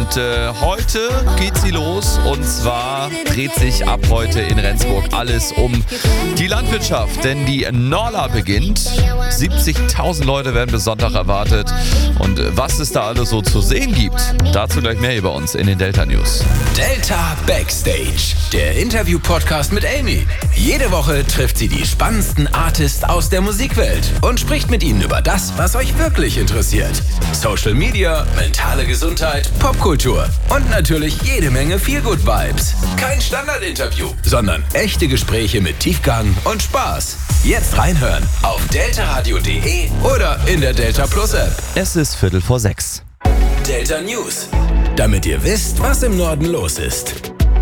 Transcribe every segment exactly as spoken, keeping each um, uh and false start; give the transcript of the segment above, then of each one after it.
Und äh, heute geht sie los und zwar dreht sich ab heute in Rendsburg alles um die Landwirtschaft, denn die Norla beginnt. siebzigtausend Leute werden bis Sonntag erwartet und äh, was es da alles so zu sehen gibt, dazu gleich mehr über uns in den Delta News. Delta Backstage, der Interview-Podcast mit Amy. Jede Woche trifft sie die spannendsten Artists aus der Musikwelt und spricht mit ihnen über das, was euch wirklich interessiert. Social Media, mentale Gesundheit, Popkultur und natürlich jede Menge Feel-Good-Vibes. Kein Standardinterview, sondern echte Gespräche mit Tiefgang und Spaß. Jetzt reinhören auf deltaradio punkt de oder in der Delta Plus App. Es ist Viertel vor sechs. Delta News, damit ihr wisst, was im Norden los ist.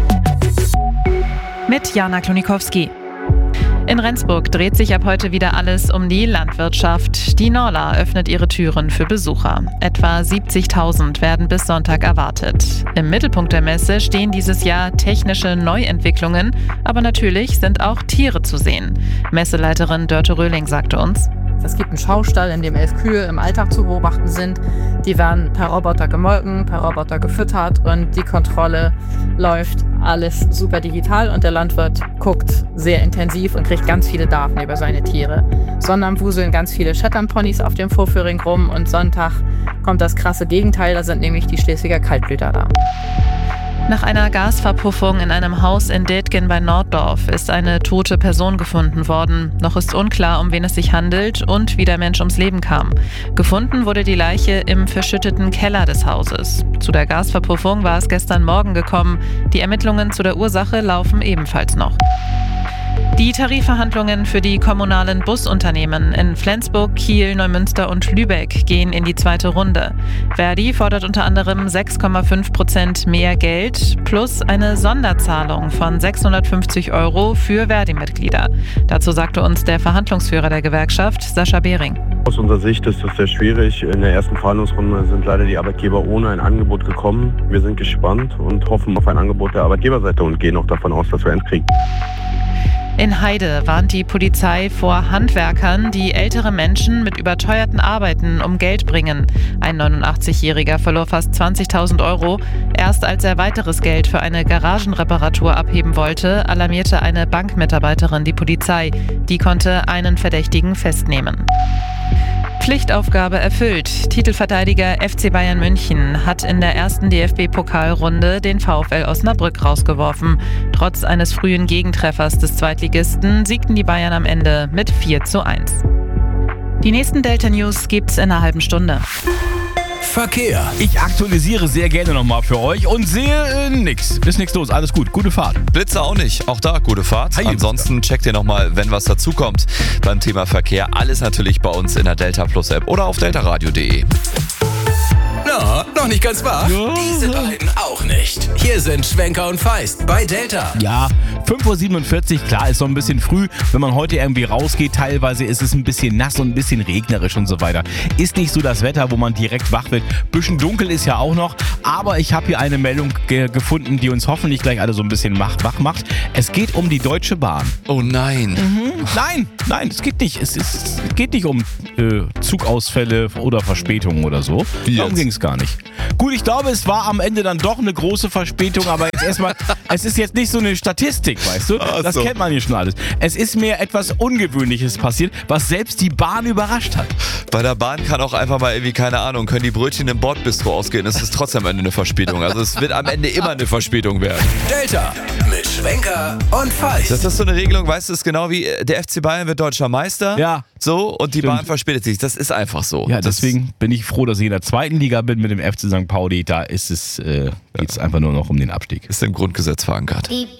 Mit Jana Klonikowski. In Rendsburg dreht sich ab heute wieder alles um die Landwirtschaft. Die Norla öffnet ihre Türen für Besucher. Etwa siebzigtausend werden bis Sonntag erwartet. Im Mittelpunkt der Messe stehen dieses Jahr technische Neuentwicklungen, aber natürlich sind auch Tiere zu sehen. Messeleiterin Dörte Röhling sagte uns: Es gibt einen Schaustall, in dem elf Kühe im Alltag zu beobachten sind. Die werden per Roboter gemolken, per Roboter gefüttert und die Kontrolle läuft alles super digital und der Landwirt guckt sehr intensiv und kriegt ganz viele Daten über seine Tiere. Sonnabend wuseln ganz viele Shetland-Ponys auf dem Vorführing rum und Sonntag kommt das krasse Gegenteil, da sind nämlich die Schleswiger Kaltblüter da. Nach einer Gasverpuffung in einem Haus in Detgen bei Norddorf ist eine tote Person gefunden worden. Noch ist unklar, um wen es sich handelt und wie der Mensch ums Leben kam. Gefunden wurde die Leiche im verschütteten Keller des Hauses. Zu der Gasverpuffung war es gestern Morgen gekommen. Die Ermittlungen zu der Ursache laufen ebenfalls noch. Die Tarifverhandlungen für die kommunalen Busunternehmen in Flensburg, Kiel, Neumünster und Lübeck gehen in die zweite Runde. Verdi fordert unter anderem sechs Komma fünf Prozent mehr Geld plus eine Sonderzahlung von sechshundertfünfzig Euro für Verdi-Mitglieder. Dazu sagte uns der Verhandlungsführer der Gewerkschaft, Sascha Behring. Aus unserer Sicht ist das sehr schwierig. In der ersten Verhandlungsrunde sind leider die Arbeitgeber ohne ein Angebot gekommen. Wir sind gespannt und hoffen auf ein Angebot der Arbeitgeberseite und gehen auch davon aus, dass wir eins kriegen. In Heide warnt die Polizei vor Handwerkern, die ältere Menschen mit überteuerten Arbeiten um Geld bringen. Ein neunundachtzigjähriger verlor fast zwanzigtausend Euro. Erst als er weiteres Geld für eine Garagenreparatur abheben wollte, alarmierte eine Bankmitarbeiterin die Polizei. Die konnte einen Verdächtigen festnehmen. Pflichtaufgabe erfüllt. Titelverteidiger F C Bayern München hat in der ersten D F B-Pokalrunde den VfL Osnabrück rausgeworfen. Trotz eines frühen Gegentreffers des Zweitligisten siegten die Bayern am Ende mit vier zu eins. Die nächsten Delta News gibt's in einer halben Stunde. Verkehr. Ich aktualisiere sehr gerne nochmal für euch und sehe äh, nix. Ist nichts los, alles gut. Gute Fahrt. Blitze auch nicht, auch da gute Fahrt. Hi, Ansonsten checkt ihr nochmal, wenn was dazukommt beim Thema Verkehr. Alles natürlich bei uns in der Delta Plus App oder auf deltaradio punkt de. Na, noch nicht ganz wahr? Ja. Diese beiden auch nicht. Hier sind Schwenker und Feist bei Delta. Ja, fünf Uhr siebenundvierzig, klar, ist noch ein bisschen früh. Wenn man heute irgendwie rausgeht, teilweise ist es ein bisschen nass und ein bisschen regnerisch und so weiter. Ist nicht so das Wetter, wo man direkt wach wird. Bisschen dunkel ist ja auch noch, aber ich habe hier eine Meldung ge- gefunden, die uns hoffentlich gleich alle so ein bisschen macht, wach macht. Es geht um die Deutsche Bahn. Oh nein. Mhm. Nein, nein, es geht nicht. Es, ist, es geht nicht um äh, Zugausfälle oder Verspätungen oder so. Wie Darum jetzt? ging es gar nicht. Gut, ich glaube, es war am Ende dann doch eine große Verspätung, aber jetzt erstmal, es ist jetzt nicht so eine Statistik, weißt du? Ach Das so. kennt man hier schon alles. Es ist mir etwas Ungewöhnliches passiert, was selbst die Bahn überrascht hat. Bei der Bahn kann auch einfach mal irgendwie, keine Ahnung, können die Brötchen im Bordbistro ausgehen. Es ist trotzdem am Ende eine Verspätung. Also es wird am Ende immer eine Verspätung werden. Delta mit Schwenker und Feist. Das ist so eine Regelung, weißt du, ist genau wie der F C Bayern wird deutscher Meister. Ja. So, und die Stimmt. Bahn verspätet sich. Das ist einfach so. Ja, das deswegen bin ich froh, dass ich in der zweiten Liga bin mit dem F C Sankt Pauli. Da ist es, äh, geht es einfach nur noch um den Abstieg. ist im Grundgesetz verankert. Die